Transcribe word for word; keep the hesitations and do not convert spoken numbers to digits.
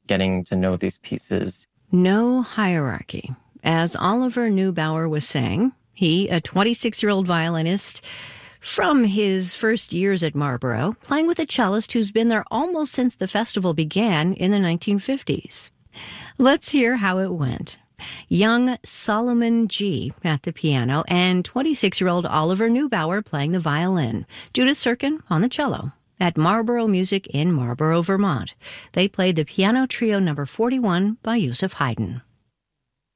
getting to know these pieces. No hierarchy. As Oliver Neubauer was saying, he, a twenty-six-year-old violinist from his first years at Marlborough, playing with a cellist who's been there almost since the festival began in the nineteen fifties. Let's hear how it went. Young Solomon G. at the piano and twenty-six-year-old Oliver Neubauer playing the violin. Judith Sirkin on the cello. At Marlborough Music in Marlborough, Vermont. They played the piano trio number forty-one by Joseph Haydn.